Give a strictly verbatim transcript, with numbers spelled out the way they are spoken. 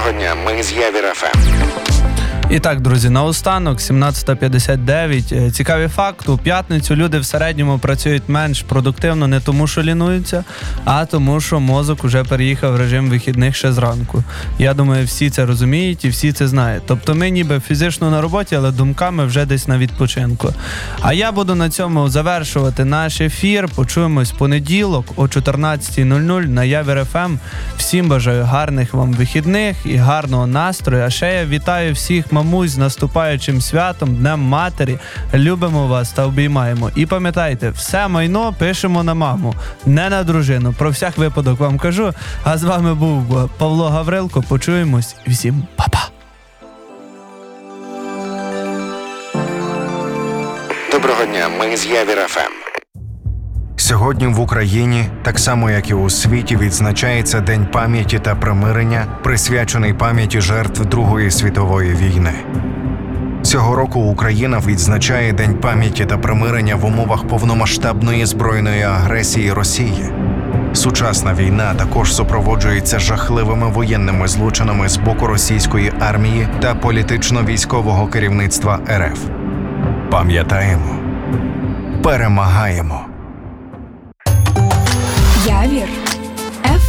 Доброго дня, ми з Явір еф ем. І так, друзі, наостанок, сімнадцята п'ятдесят дев'ять. Цікавий факт, у п'ятницю люди в середньому працюють менш продуктивно не тому, що лінуються, а тому, що мозок уже переїхав в режим вихідних ще зранку. Я думаю, всі це розуміють і всі це знають. Тобто ми ніби фізично на роботі, але думками вже десь на відпочинку. А я буду на цьому завершувати наш ефір. Почуємось в понеділок о чотирнадцята нуль нуль на Явір еф ем. Всім бажаю гарних вам вихідних і гарного настрою. А ще я вітаю всіх мамусь з наступаючим святом, Днем Матері. Любимо вас та обіймаємо. І пам'ятайте, все майно пишемо на маму, не на дружину. Про всяк випадок вам кажу. А з вами був Павло Гаврилко. Почуємось. Всім па-па. Доброго дня, ми з Явір еф ем. Сьогодні в Україні, так само як і у світі, відзначається День пам'яті та примирення, присвячений пам'яті жертв Другої світової війни. Цього року Україна відзначає День пам'яті та примирення в умовах повномасштабної збройної агресії Росії. Сучасна війна також супроводжується жахливими воєнними злочинами з боку російської армії та політично-військового керівництва ер еф. Пам'ятаємо, перемагаємо. Явір